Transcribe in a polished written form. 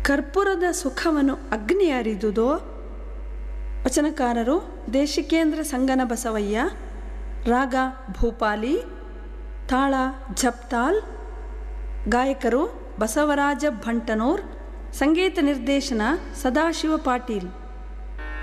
ಕರ್ಪೂರದ ಸುಖವನ್ನು ಅಗ್ನಿ ಅರಿದುದೋ. ವಚನಕಾರರು ದೇಶಿಕೇಂದ್ರ ಸಂಗನ ಬಸವಯ್ಯ, ರಾಗ ಭೂಪಾಲಿ, ತಾಳ ಝಪ್ತಾಲ್, ಗಾಯಕರು ಬಸವರಾಜ ಭಂಟನೂರ್, ಸಂಗೀತ ನಿರ್ದೇಶನ ಸದಾಶಿವ ಪಾಟೀಲ್.